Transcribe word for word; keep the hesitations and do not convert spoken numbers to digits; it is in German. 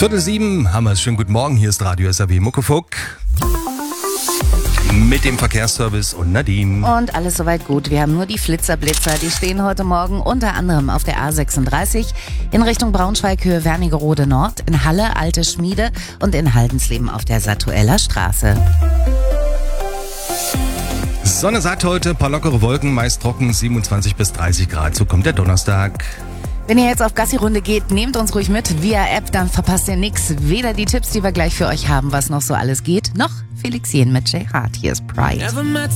Viertel sieben haben wir es. Schönen guten Morgen, hier ist Radio S R W Muckefuck mit dem Verkehrsservice und Nadine. Und alles soweit gut. Wir haben nur die Flitzer-Blitzer. Die stehen heute Morgen unter anderem auf der A sechsunddreißig in Richtung Braunschweig, Höhe Wernigerode Nord, in Halle, Alte Schmiede und in Haldensleben auf der Satueller Straße. Sonne sagt heute, paar lockere Wolken, meist trocken, siebenundzwanzig bis dreißig Grad. So kommt der Donnerstag. Wenn ihr jetzt auf Gassi-Runde geht, nehmt uns ruhig mit via App, dann verpasst ihr nichts. Weder die Tipps, die wir gleich für euch haben, was noch so alles geht, noch Felix Jen mit J Hart. Hier ist Pride.